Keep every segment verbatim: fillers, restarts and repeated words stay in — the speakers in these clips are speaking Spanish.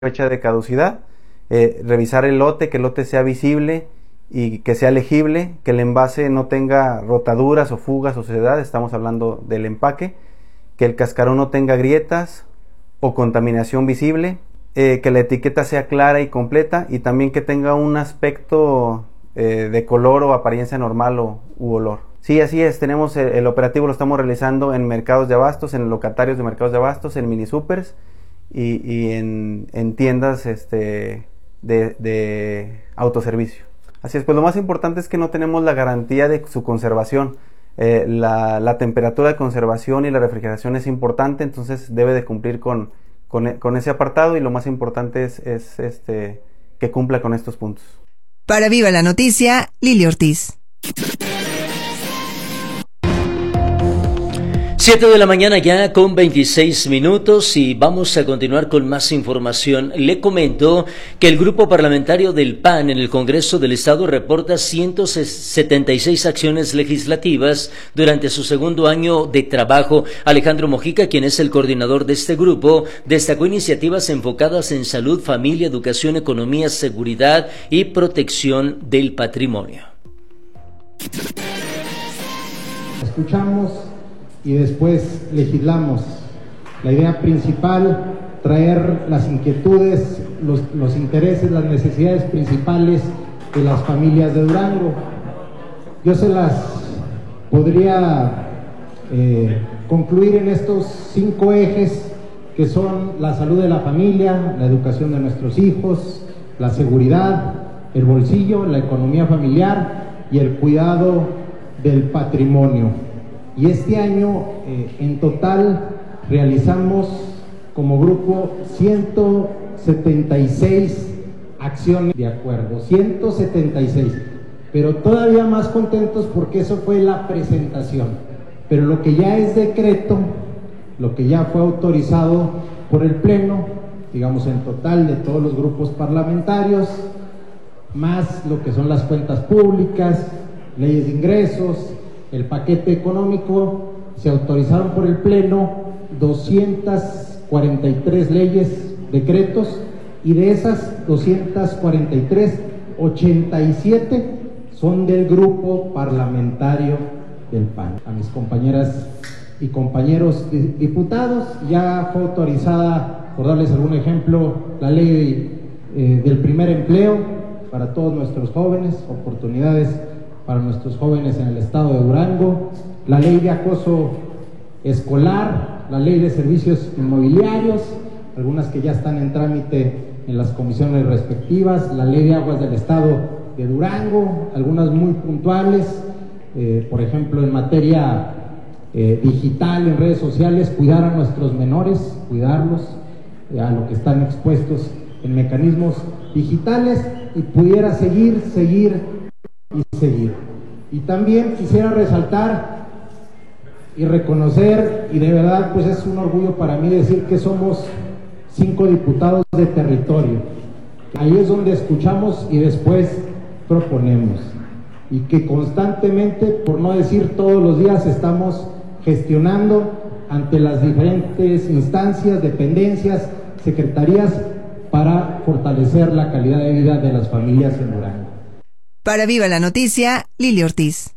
fecha de caducidad, eh, revisar el lote, que el lote sea visible y que sea legible, que el envase no tenga rotaduras o fugas o suciedad, estamos hablando del empaque, que el cascarón no tenga grietas o contaminación visible, eh, que la etiqueta sea clara y completa y también que tenga un aspecto eh, de color o apariencia normal o, u olor. Sí, así es, tenemos el, el operativo lo estamos realizando en mercados de abastos, en locatarios de mercados de abastos, en mini supers y, y en, en tiendas este, de, de autoservicio. Así es, pues lo más importante es que no tenemos la garantía de su conservación. Eh, la, la temperatura de conservación y la refrigeración es importante, entonces debe de cumplir con, con, con ese apartado y lo más importante es, es este, que cumpla con estos puntos. Para Viva la Noticia, Lili Ortiz. siete de la mañana ya con veintiséis minutos y vamos a continuar con más información. Le comento que el grupo parlamentario del P A N en el Congreso del Estado reporta ciento setenta y seis acciones legislativas durante su segundo año de trabajo. Alejandro Mojica, quien es el coordinador de este grupo, destacó iniciativas enfocadas en salud, familia, educación, economía, seguridad y protección del patrimonio. Escuchamos y después legislamos. La idea principal, traer las inquietudes, los, los intereses, las necesidades principales de las familias de Durango. Yo se las podría eh, concluir en estos cinco ejes que son la salud de la familia, la educación de nuestros hijos, la seguridad, el bolsillo, la economía familiar y el cuidado del patrimonio. Y este año eh, en total realizamos como grupo ciento setenta y seis acciones de acuerdo, ciento setenta y seis, pero todavía más contentos porque eso fue la presentación, pero lo que ya es decreto, lo que ya fue autorizado por el Pleno, digamos en total de todos los grupos parlamentarios, más lo que son las cuentas públicas, leyes de ingresos, el paquete económico, se autorizaron por el Pleno doscientas cuarenta y tres leyes, decretos, y de esas doscientas cuarenta y tres, ochenta y siete son del grupo parlamentario del P A N. A mis compañeras y compañeros diputados ya fue autorizada, por darles algún ejemplo, la ley eh, del primer empleo para todos nuestros jóvenes, oportunidades para nuestros jóvenes en el estado de Durango, la ley de acoso escolar, la ley de servicios inmobiliarios, algunas que ya están en trámite en las comisiones respectivas, la ley de aguas del estado de Durango, algunas muy puntuales, eh, por ejemplo en materia eh, digital, en redes sociales, cuidar a nuestros menores, cuidarlos eh, a lo que están expuestos en mecanismos digitales, y pudiera seguir, seguir y seguir. Y también quisiera resaltar y reconocer, y de verdad pues es un orgullo para mí decir que somos cinco diputados de territorio. Ahí es donde escuchamos y después proponemos, y que constantemente, por no decir todos los días, estamos gestionando ante las diferentes instancias, dependencias, secretarías, para fortalecer la calidad de vida de las familias en Durango. Para Viva la Noticia, Lili Ortiz.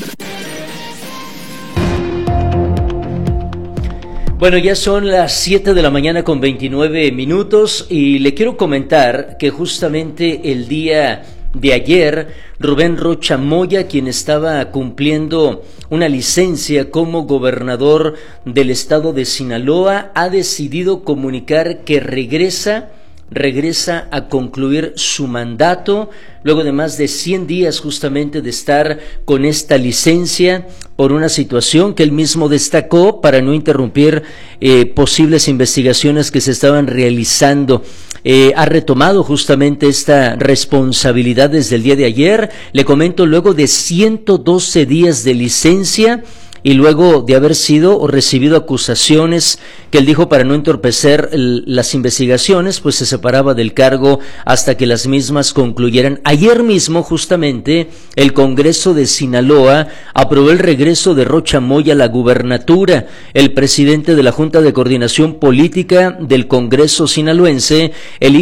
Bueno, ya son las siete de la mañana con veintinueve minutos y le quiero comentar que justamente el día de ayer, Rubén Rocha Moya, quien estaba cumpliendo una licencia como gobernador del estado de Sinaloa, ha decidido comunicar que regresa regresa a concluir su mandato luego de más de cien días justamente de estar con esta licencia por una situación que él mismo destacó para no interrumpir eh, posibles investigaciones que se estaban realizando. Eh, ha retomado justamente esta responsabilidad desde el día de ayer. Le comento, luego de ciento doce días de licencia, y luego de haber sido o recibido acusaciones que él dijo para no entorpecer el, las investigaciones, pues se separaba del cargo hasta que las mismas concluyeran. Ayer mismo, justamente, el Congreso de Sinaloa aprobó el regreso de Rocha Moya a la gubernatura. El presidente de la Junta de Coordinación Política del Congreso sinaloense, el